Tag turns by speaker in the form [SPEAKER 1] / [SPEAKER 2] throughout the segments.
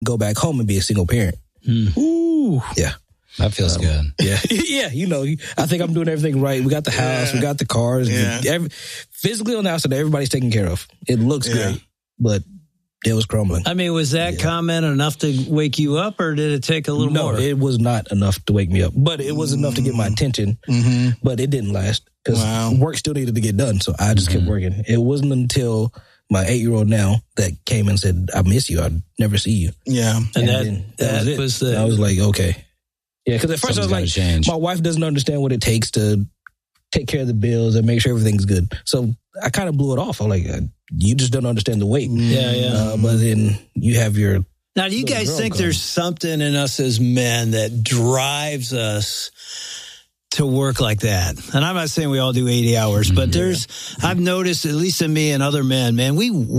[SPEAKER 1] go back home and be a single parent.
[SPEAKER 2] Ooh.
[SPEAKER 1] Yeah.
[SPEAKER 3] That feels good.
[SPEAKER 1] Yeah. Yeah. You know, I think I'm doing everything right. We got the house, we got the cars. Physically on the outside, everybody's taken care of. It looks great, but it was crumbling.
[SPEAKER 2] I mean, was that comment enough to wake you up, or did it take a little more?
[SPEAKER 1] No, it was not enough to wake me up, but it was enough to get my attention, but it didn't last because work still needed to get done. So I just kept working. It wasn't until my 8-year-old now that came and said, I miss you. I'd never see you.
[SPEAKER 4] Yeah.
[SPEAKER 2] And that was
[SPEAKER 1] I was like, okay. Yeah, because at first I was like, my wife doesn't understand what it takes to take care of the bills and make sure everything's good. So I kind of blew it off. I'm like, you just don't understand the weight.
[SPEAKER 2] Yeah.
[SPEAKER 1] But then you have your...
[SPEAKER 2] Now, do you guys think there's something in us as men that drives us to work like that? And I'm not saying we all do 80 hours, but I've noticed, at least in me and other men, man,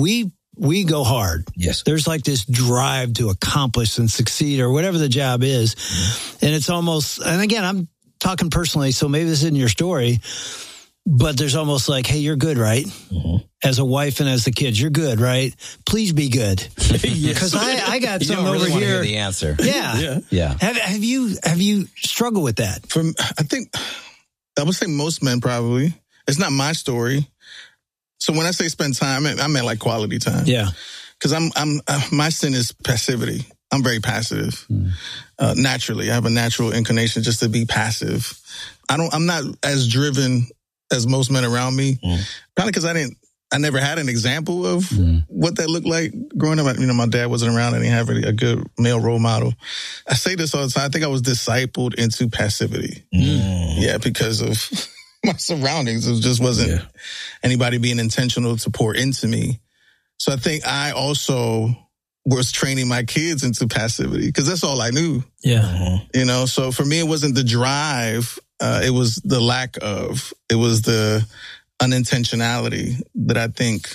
[SPEAKER 2] we go hard.
[SPEAKER 1] Yes.
[SPEAKER 2] There's like this drive to accomplish and succeed or whatever the job is. And it's almost, and again, I'm talking personally, so maybe this isn't your story, but there's almost like, hey, you're good, right? As a wife and as the kids, you're good, right? Please be good. Because I got something
[SPEAKER 3] really
[SPEAKER 2] over
[SPEAKER 3] want to
[SPEAKER 2] here.
[SPEAKER 3] hear the answer.
[SPEAKER 2] Yeah. Have you struggled with that?
[SPEAKER 4] I think, I would say most men probably. It's not my story. So when I say spend time, I meant like quality time.
[SPEAKER 2] Yeah.
[SPEAKER 4] Because my sin is passivity. I'm very passive. Naturally, I have a natural inclination just to be passive. I'm not as driven as most men around me. Probably because I never had an example of what that looked like growing up. You know, my dad wasn't around and he had really a good male role model. I say this all the time. I think I was discipled into passivity. Yeah, because of my surroundings. It just wasn't anybody being intentional to pour into me. So I think I also was training my kids into passivity because that's all I knew.
[SPEAKER 2] Yeah.
[SPEAKER 4] You know, so for me, it wasn't the drive. It was the lack of. It was the unintentionality that I think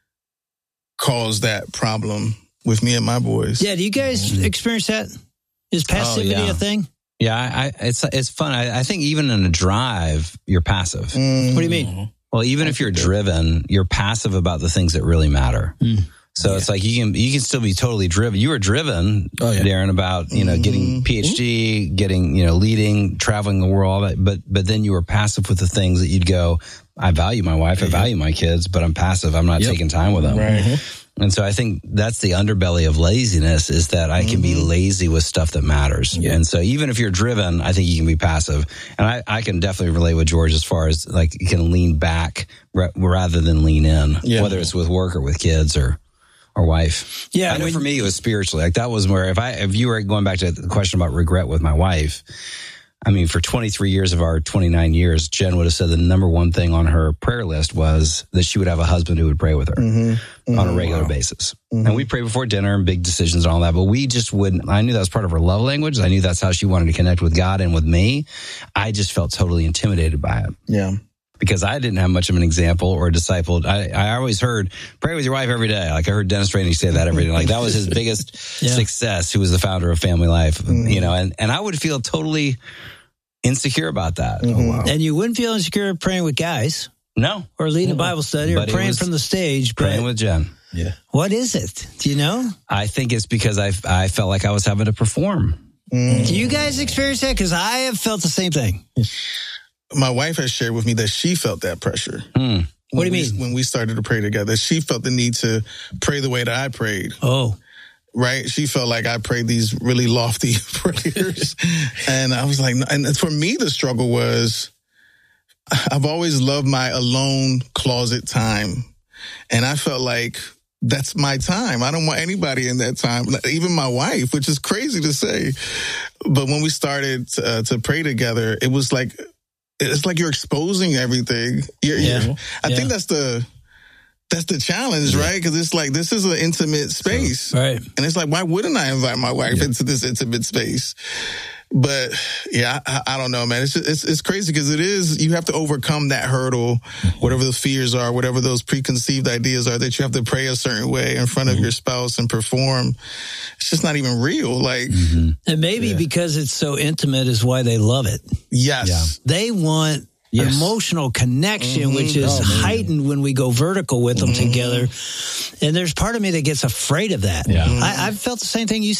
[SPEAKER 4] caused that problem with me and my boys.
[SPEAKER 2] Yeah. Do you guys experience that? Is passivity a thing?
[SPEAKER 3] Yeah, it's fun. I think even in a drive, you're passive.
[SPEAKER 2] What do you mean?
[SPEAKER 3] Well, even if you're driven, you're passive about the things that really matter. So it's like you can still be totally driven. You were driven, Darren, about getting PhD, getting leading, traveling the world, all that. But then you were passive with the things that you'd go. I value my wife, I value my kids, but I'm passive. I'm not taking time with them.
[SPEAKER 4] Right.
[SPEAKER 3] And so I think that's the underbelly of laziness is that I can be lazy with stuff that matters. Yeah. And so even if you're driven, I think you can be passive. And I can definitely relate with George as far as like you can lean back rather than lean in, whether it's with work or with kids or wife.
[SPEAKER 2] Yeah.
[SPEAKER 3] I know for me, it was spiritually. Like that was where if you were going back to the question about regret with my wife, I mean, for 23 years of our 29 years, Jen would have said the number one thing on her prayer list was that she would have a husband who would pray with her on a regular basis. And we pray before dinner and big decisions and all that, but we just wouldn't. I knew that was part of her love language. I knew that's how she wanted to connect with God and with me. I just felt totally intimidated by it.
[SPEAKER 4] Yeah.
[SPEAKER 3] Because I didn't have much of an example or a disciple. I always heard, pray with your wife every day. Like I heard Dennis Rainey say that every day. Like that was his biggest success, who was the founder of Family Life, and I would feel totally insecure about that.
[SPEAKER 2] And you wouldn't feel insecure praying with guys.
[SPEAKER 3] No.
[SPEAKER 2] Or leading a Bible study or praying from the stage.
[SPEAKER 3] Praying with Jen.
[SPEAKER 1] Yeah.
[SPEAKER 2] What is it? Do you know?
[SPEAKER 3] I think it's because I felt like I was having to perform.
[SPEAKER 2] Do you guys experience that? Because I have felt the same thing.
[SPEAKER 4] My wife has shared with me that she felt that pressure.
[SPEAKER 2] What do you mean?
[SPEAKER 4] When we started to pray together, she felt the need to pray the way that I prayed.
[SPEAKER 2] Oh.
[SPEAKER 4] Right? She felt like I prayed these really lofty prayers. And I was like, and for me, the struggle was I've always loved my alone closet time. And I felt like that's my time. I don't want anybody in that time, even my wife, which is crazy to say. But when we started to pray together, it was like, it's like you're exposing everything. I think that's the challenge, right? Because it's like, this is an intimate space.
[SPEAKER 2] Right.
[SPEAKER 4] And it's like, why wouldn't I invite my wife into this intimate space? But yeah, I don't know, man. It's crazy because you have to overcome that hurdle, whatever the fears are, whatever those preconceived ideas are, that you have to pray a certain way in front of your spouse and perform. It's just not even real. Like,
[SPEAKER 2] and maybe because it's so intimate is why they love it.
[SPEAKER 4] Yes.
[SPEAKER 2] They want An emotional connection, which is heightened when we go vertical with them together. And there's part of me that gets afraid of that. Yeah. I've felt the same thing you